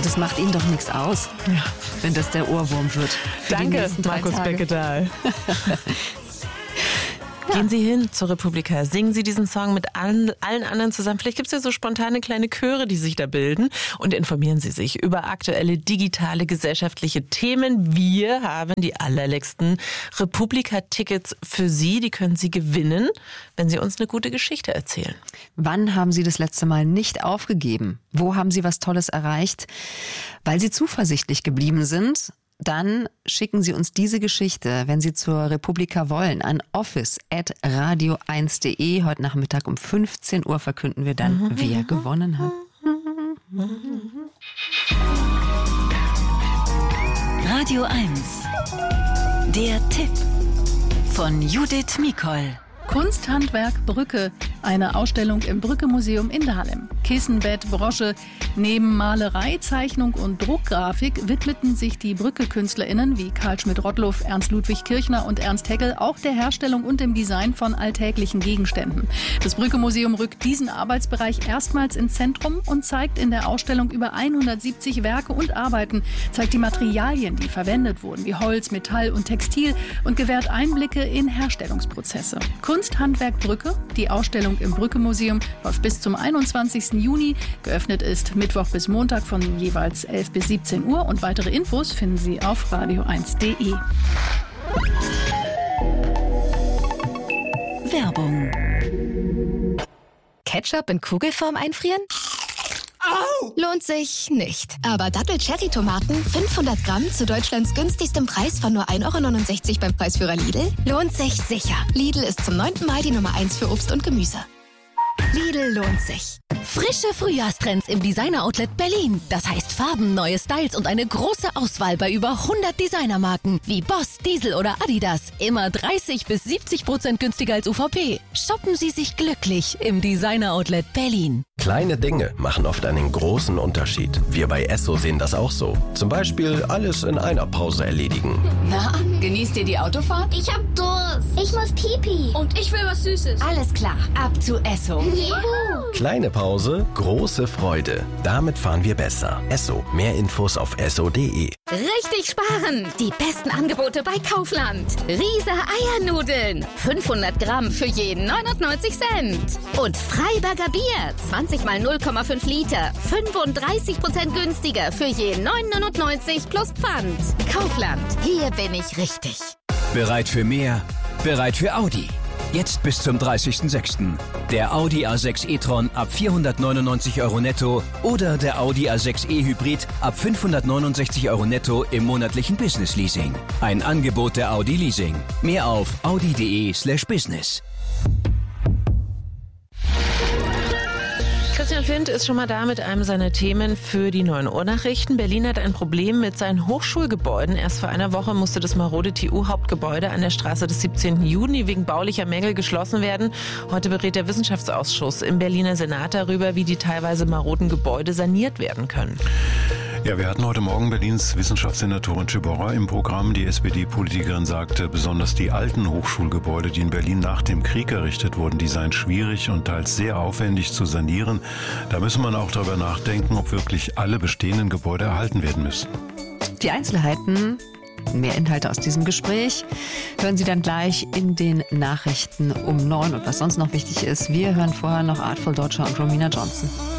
Und das macht Ihnen doch nichts aus, wenn das der Ohrwurm wird. Danke, Markus Beckedahl. Gehen Sie hin zur Republika, singen Sie diesen Song mit allen anderen zusammen. Vielleicht gibt es ja so spontane kleine Chöre, die sich da bilden. Und informieren Sie sich über aktuelle digitale gesellschaftliche Themen. Wir haben die allerletzten Republika-Tickets für Sie. Die können Sie gewinnen, wenn Sie uns eine gute Geschichte erzählen. Wann haben Sie das letzte Mal nicht aufgegeben? Wo haben Sie was Tolles erreicht? Weil Sie zuversichtlich geblieben sind? Dann schicken Sie uns diese Geschichte, wenn Sie zur Republika wollen, an office@radio1.de. Heute Nachmittag um 15 Uhr verkünden wir dann, wer gewonnen hat. Radio 1. Der Tipp von Judith Mikol. Kunsthandwerk Brücke, eine Ausstellung im Brücke-Museum in Dahlem. Kissenbett, Brosche, neben Malerei, Zeichnung und Druckgrafik widmeten sich die Brücke-KünstlerInnen wie Karl Schmidt-Rottluff, Ernst Ludwig Kirchner und Ernst Heckel auch der Herstellung und dem Design von alltäglichen Gegenständen. Das Brücke-Museum rückt diesen Arbeitsbereich erstmals ins Zentrum und zeigt in der Ausstellung über 170 Werke und Arbeiten, zeigt die Materialien, die verwendet wurden, wie Holz, Metall und Textil und gewährt Einblicke in Herstellungsprozesse. Kunsthandwerk Brücke, die Ausstellung im Brücke-Museum, läuft bis zum 21. Juni. Geöffnet ist Mittwoch bis Montag von jeweils 11 bis 17 Uhr. Und weitere Infos finden Sie auf radio1.de. Werbung. Ketchup in Kugelform einfrieren? Au! Lohnt sich nicht. Aber Dattel-Cherry-Tomaten, 500 Gramm zu Deutschlands günstigstem Preis von nur 1,69 € beim Preisführer Lidl, lohnt sich sicher. Lidl ist zum 9. Mal die Nummer 1 für Obst und Gemüse. Lidl lohnt sich. Frische Frühjahrstrends im Designer-Outlet Berlin. Das heißt Farben, neue Styles und eine große Auswahl bei über 100 Designermarken wie Boss, Diesel oder Adidas. Immer 30 bis 70% günstiger als UVP. Shoppen Sie sich glücklich im Designer-Outlet Berlin. Kleine Dinge machen oft einen großen Unterschied. Wir bei Esso sehen das auch so. Zum Beispiel alles in einer Pause erledigen. Na, genießt ihr die Autofahrt? Ich hab Durst. Ich muss Pipi. Und ich will was Süßes. Alles klar, ab zu Esso. Juhu. Kleine Pause, große Freude. Damit fahren wir besser. Esso. Mehr Infos auf esso.de. Richtig sparen! Die besten Angebote bei Kaufland. Riese Eiernudeln. 500 Gramm für jeden 99 Cent. Und Freiberger Bier. 20 mal 0,5 Liter. 35% günstiger für jeden 9,99 plus Pfand. Kaufland. Hier bin ich richtig. Bereit für mehr? Bereit für Audi. Jetzt bis zum 30.06. Der Audi A6 e-tron ab 499 € netto oder der Audi A6 e-Hybrid ab 569 € netto im monatlichen Business-Leasing. Ein Angebot der Audi Leasing. Mehr auf audi.de/business. Christian Findt ist schon mal da mit einem seiner Themen für die 9 Uhr Nachrichten. Berlin hat ein Problem mit seinen Hochschulgebäuden. Erst vor einer Woche musste das marode TU-Hauptgebäude an der Straße des 17. Juni wegen baulicher Mängel geschlossen werden. Heute berät der Wissenschaftsausschuss im Berliner Senat darüber, wie die teilweise maroden Gebäude saniert werden können. Ja, wir hatten heute Morgen Berlins Wissenschaftssenatorin Ciborra im Programm. Die SPD-Politikerin sagte, besonders die alten Hochschulgebäude, die in Berlin nach dem Krieg errichtet wurden, die seien schwierig und teils sehr aufwendig zu sanieren. Da müsse man auch darüber nachdenken, ob wirklich alle bestehenden Gebäude erhalten werden müssen. Die Einzelheiten, mehr Inhalte aus diesem Gespräch, hören Sie dann gleich in den Nachrichten um 9. Und was sonst noch wichtig ist, wir hören vorher noch Artful Dodger und Romina Johnson.